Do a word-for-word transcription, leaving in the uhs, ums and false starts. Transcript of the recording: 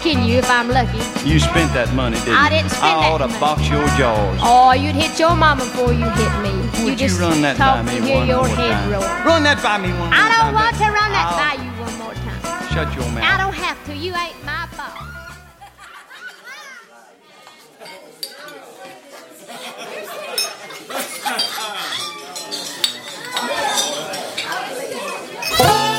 kill you if I'm lucky. You spent that money, didn't you? I didn't spend I that ought to money. box your jaws. Oh, you'd hit your mama before you hit me. Would you you just run that talk by me to hear one your more head time? roll. Run that by me one more I time. don't want to run that I'll- by you one more time. Shut your mouth. I don't have to. You ain't my boss.